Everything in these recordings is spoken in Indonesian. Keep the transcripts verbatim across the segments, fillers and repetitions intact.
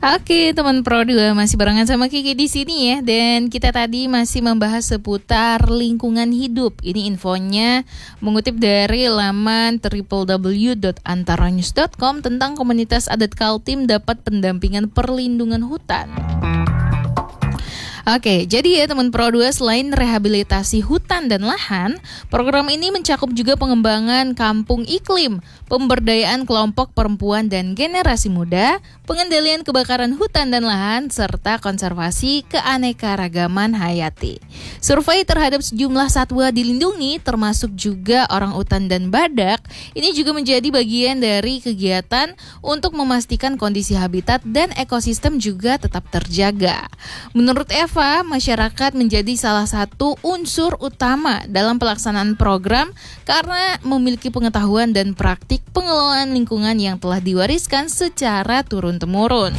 Oke, teman Pro dua masih barengan sama Kiki di sini ya. Dan kita tadi masih membahas seputar lingkungan hidup. Ini infonya mengutip dari laman w w w dot antara news dot com tentang komunitas adat Kaltim dapat pendampingan perlindungan hutan. Oke, jadi ya teman Pro dua, selain rehabilitasi hutan dan lahan, program ini mencakup juga pengembangan kampung iklim, pemberdayaan kelompok perempuan dan generasi muda, pengendalian kebakaran hutan dan lahan, serta konservasi keanekaragaman hayati. Survei terhadap sejumlah satwa dilindungi, termasuk juga orangutan dan badak, ini juga menjadi bagian dari kegiatan untuk memastikan kondisi habitat dan ekosistem juga tetap terjaga. Menurut Eva, masyarakat menjadi salah satu unsur utama dalam pelaksanaan program karena memiliki pengetahuan dan praktik pengelolaan lingkungan yang telah diwariskan secara turun-temurun.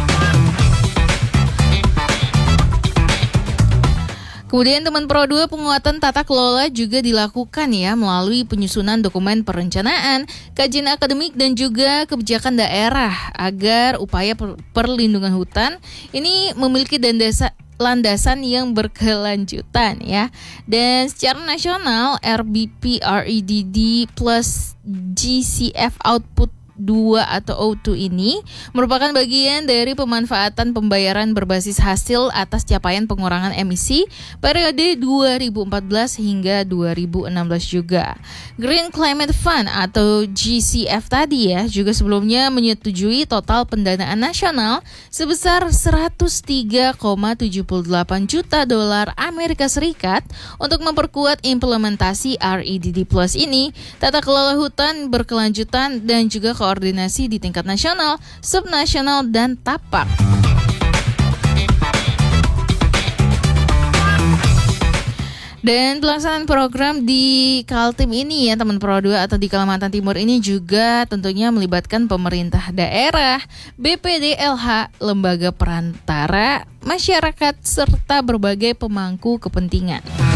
Kemudian teman Pro dua, penguatan tata kelola juga dilakukan ya melalui penyusunan dokumen perencanaan, kajian akademik dan juga kebijakan daerah agar upaya per- perlindungan hutan ini memiliki dandasa landasan yang berkelanjutan ya. Dan secara nasional R B P R E D D plus G C F output dua atau O dua ini merupakan bagian dari pemanfaatan pembayaran berbasis hasil atas capaian pengurangan emisi periode dua ribu empat belas hingga dua ribu enam belas juga. Green Climate Fund atau G C F tadi ya juga sebelumnya menyetujui total pendanaan nasional sebesar seratus tiga koma tujuh delapan juta dolar Amerika Serikat untuk memperkuat implementasi R E D D plus ini, tata kelola hutan berkelanjutan dan juga koordinasi di tingkat nasional, subnasional, dan tapak. Dan pelaksanaan program di Kaltim ini ya teman Pro dua atau di Kalimantan Timur ini juga tentunya melibatkan pemerintah daerah, B P D L H, lembaga perantara, masyarakat, serta berbagai pemangku kepentingan.